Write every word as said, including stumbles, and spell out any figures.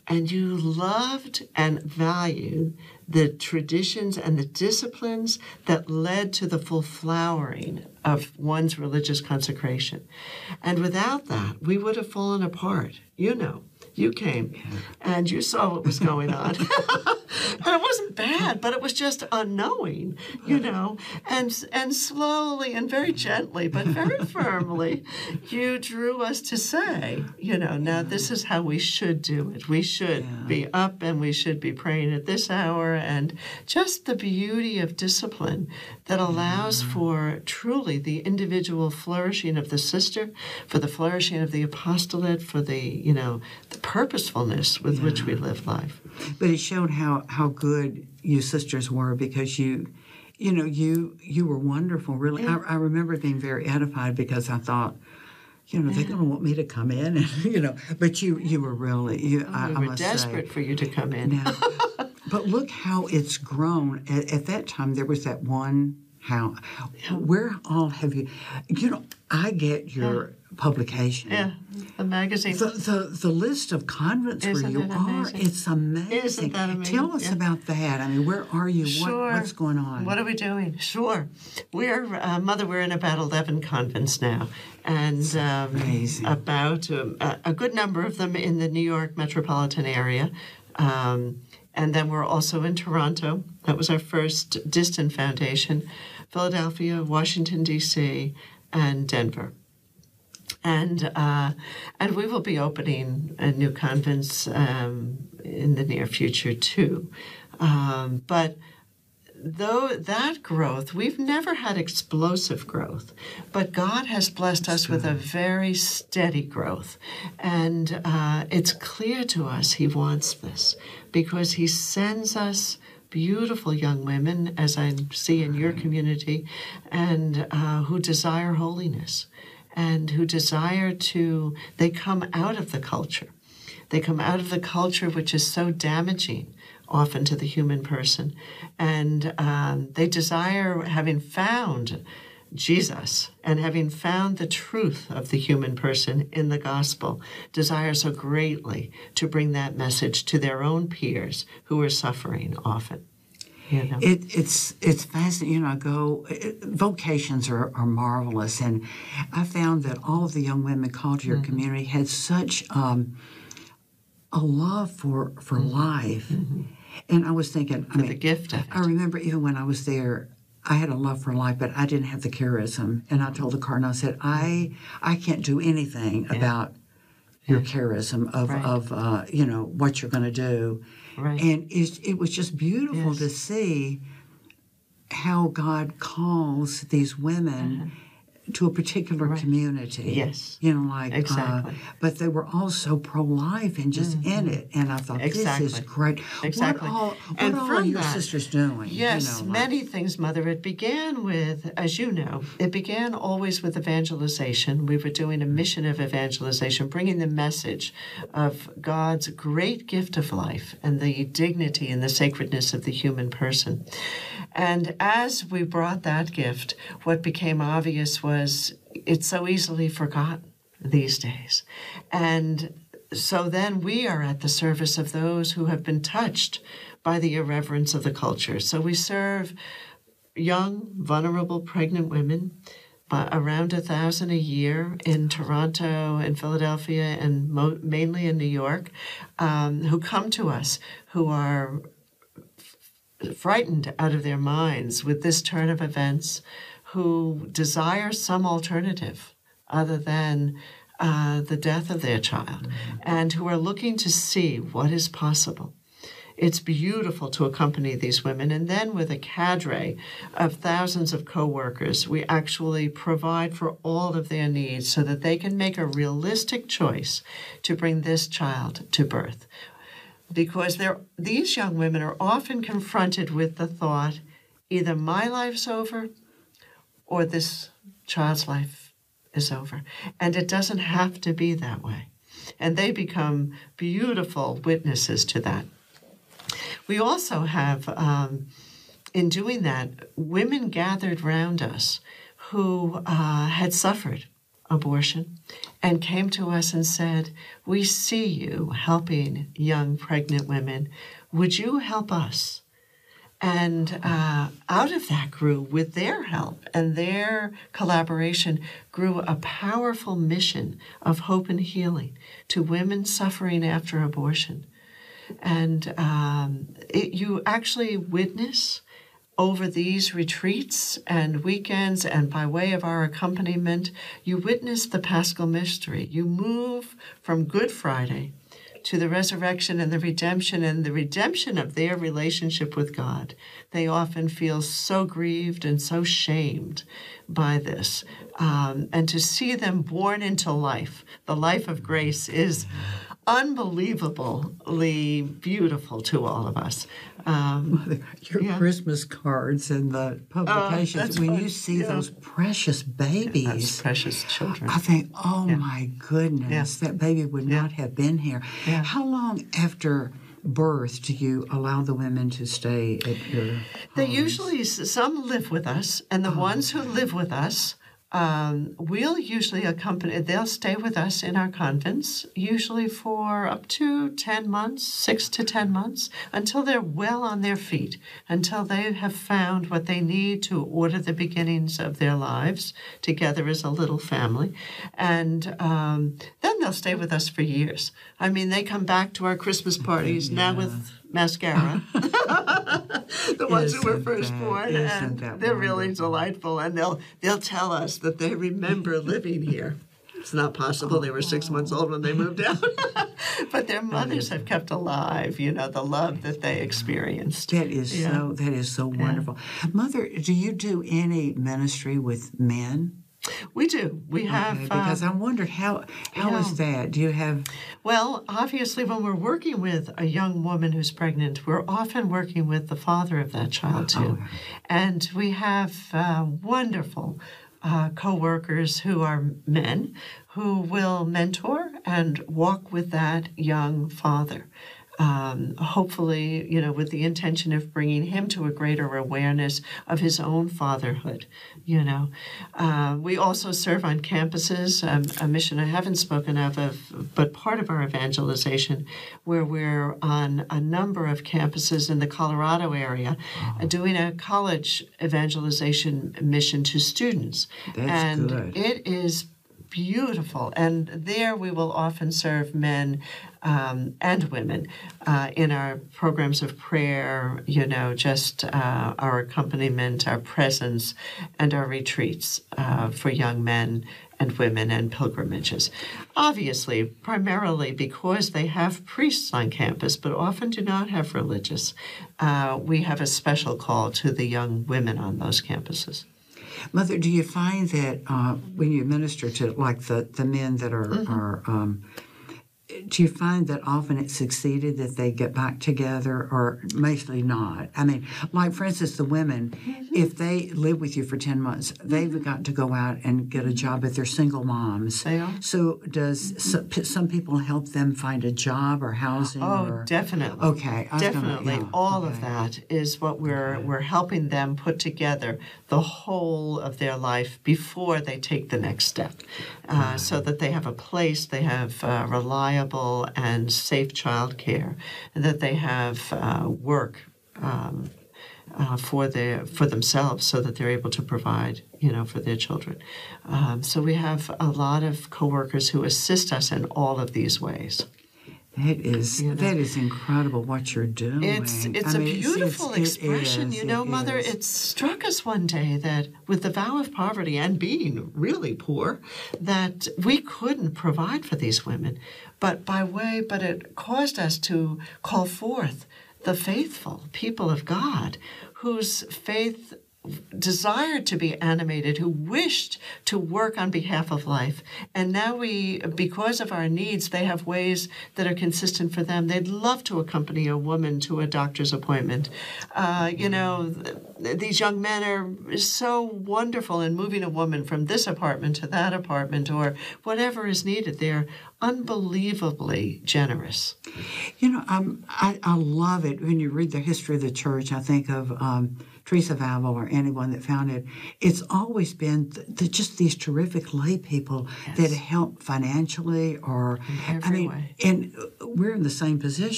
and you loved and valued the traditions and the disciplines that led to the full flowering of one's religious consecration. And without that, we would have fallen apart. You know, you came and you saw what was going on. And it wasn't bad, but it was just unknowing, you know. And and slowly and very gently, but very firmly, you drew us to say, you know, now this is how we should do it. We should yeah. be up and we should be praying at this hour. And just the beauty of discipline that allows yeah. for truly the individual flourishing of the sister, for the flourishing of the apostolate, for the, you know, the purposefulness with yeah. which we live life. But it showed how, how good you sisters were, because you, you know, you you were wonderful. Really, yeah. I, I remember being very edified because I thought, you know, yeah. they're going to want me to come in, and you know. But you you were really, you, oh, I, we I were must desperate say, for you to come in. Now, but look how it's grown. At, at that time, there was that one house. Yeah. Where all have you? You know, I get your. Yeah. Publication. Yeah, the magazine. The, the, the list of convents Isn't where you are, it's amazing. Isn't that amazing? Tell us yeah. about that. I mean, where are you? Sure. What, what's going on? What are we doing? Sure. We're, uh, Mother, we're in about eleven convents now. And um, amazing. about um, a, a good number of them in the New York metropolitan area. Um, and then we're also in Toronto. That was our first distant foundation. Philadelphia, Washington, D C, and Denver. And uh, and we will be opening uh, new convents um, in the near future too. Um, but though that growth, we've never had explosive growth, but God has blessed us with a very steady growth. And uh, it's clear to us He wants this, because He sends us beautiful young women, as I see in your community, and uh, who desire holiness. And who desire to, they come out of the culture. They come out of the culture which is so damaging often to the human person. And um, they desire, having found Jesus and having found the truth of the human person in the gospel, desire so greatly to bring that message to their own peers who are suffering often. You know. It, it's it's fascinating. You know, I go, it, vocations are, are marvelous. And I found that all of the young women called to your mm-hmm. community had such um, a love for, for mm-hmm. life. Mm-hmm. And I was thinking, I for mean, the gift of it. I remember even when I was there, I had a love for life, but I didn't have the charism. And I told the cardinal, I said, I, I can't do anything yeah. about your charism of, right. of uh, you know, what you're going to do. Right. And it, it was just beautiful yes. to see how God calls these women uh-huh. to a particular right. community. Yes. You know, like, exactly. Uh, but they were all so pro-life and just mm-hmm. in it. And I thought, exactly. this is great. Exactly. What all, what and all from are your that, sisters doing? Yes, you know, many like, things, Mother. It began with, as you know, it began always with evangelization. We were doing a mission of evangelization, bringing the message of God's great gift of life and the dignity and the sacredness of the human person. And as we brought that gift, what became obvious was it's so easily forgotten these days. And so then we are at the service of those who have been touched by the irreverence of the culture. So we serve young, vulnerable, pregnant women, uh, around a thousand a year in Toronto and Philadelphia and mo- mainly in New York, um, who come to us, who are frightened out of their minds with this turn of events, who desire some alternative other than uh, the death of their child, mm-hmm. and who are looking to see what is possible. It's beautiful to accompany these women. And then with a cadre of thousands of co-workers, we actually provide for all of their needs so that they can make a realistic choice to bring this child to birth. Because they're, these young women are often confronted with the thought, either my life's over or this child's life is over. And it doesn't have to be that way. And they become beautiful witnesses to that. We also have, um, in doing that, women gathered round us who uh, had suffered abortion and came to us and said, "We see you helping young pregnant women. Would you help us?" And uh, out of that grew, with their help and their collaboration, grew a powerful mission of hope and healing to women suffering after abortion. And um, it, you actually witness over these retreats and weekends, and by way of our accompaniment, you witness the Paschal mystery. You move from Good Friday to the resurrection and the redemption, and the redemption of their relationship with God. They often feel so grieved and so shamed by this. Um, and to see them born into life, the life of grace, is unbelievably beautiful to all of us. Um, Your yeah. Christmas cards and the publications, Oh, when fun. you see Yeah. those precious babies, Those precious children. I think, oh Yeah. my goodness, Yeah. that baby would Yeah. not have been here. Yeah. How long after birth do you allow the women to stay at your They homes? usually, some live with us, and the ones who live with us, um, we'll usually accompany, they'll stay with us in our convents, usually for up to ten months, six to ten months, until they're well on their feet, until they have found what they need to order the beginnings of their lives together as a little family. And um, then they'll stay with us for years. I mean, they come back to our Christmas parties now with mascara. The ones who were Isn't first that- born, isn't and that they're really wonderful? delightful, and they'll they'll tell us that they remember living here. It's not possible they were six months old when they moved out, but their mothers have kept alive, you know, the love that they experienced. That is Yeah. so. That is so wonderful. Mother, do you do any ministry with men? We do. We have Okay, because um, I wondered how how is yeah. that? Do you have? Well, obviously, when we're working with a young woman who's pregnant, we're often working with the father of that child, too. Oh. And we have uh, wonderful uh, co-workers who are men who will mentor and walk with that young father. Um, hopefully, you know, with the intention of bringing him to a greater awareness of his own fatherhood, you know. Uh, we also serve on campuses, um, a mission I haven't spoken of, of, but part of our evangelization, where we're on a number of campuses in the Colorado area, uh, doing a college evangelization mission to students. That's and good. It is beautiful. And there we will often serve men um, and women uh, in our programs of prayer, you know, just uh, our accompaniment, our presence, and our retreats uh, for young men and women and pilgrimages. Obviously, primarily because they have priests on campus, but often do not have religious. Uh, we have a special call to the young women on those campuses. Mother, do you find that uh, when you minister to like the, the men that are, Mm-hmm. are um, do you find that often it's succeeded that they get back together, or mostly not? I mean, like for instance, the women, Mm-hmm. if they live with you for ten months, they've got to go out and get a job if they're single moms. They are. So does some, some people help them find a job or housing? Oh, or, definitely. Okay, I was gonna- Definitely. yeah, All okay. of that is what we're we're helping them put together the whole of their life before they take the next step, uh, so that they have a place, they have uh, reliable and safe child care, and that they have uh, work um, uh, for their for themselves, so that they're able to provide, you know, for their children. Um, so we have a lot of coworkers who assist us in all of these ways. That is You know. that is incredible what you're doing. It's it's I a mean, it's- beautiful it's- it expression, is, you know, it Mother. is. It struck us one day that with the vow of poverty and being really poor, that we couldn't provide for these women. But by way, but it caused us to call forth the faithful people of God, whose faith desired to be animated, who wished to work on behalf of life. And now we, because of our needs, they have ways that are consistent for them. They'd love to accompany a woman to a doctor's appointment. Uh, you know, these young men are so wonderful in moving a woman from this apartment to that apartment or whatever is needed. They're unbelievably generous. You know, um, I, I love it when you read the history of the church. I think of um, Teresa of Avila or anyone that founded it. It's always been th- th- just these terrific lay people Yes. that help financially or, In every I mean, way. and we're in the same position.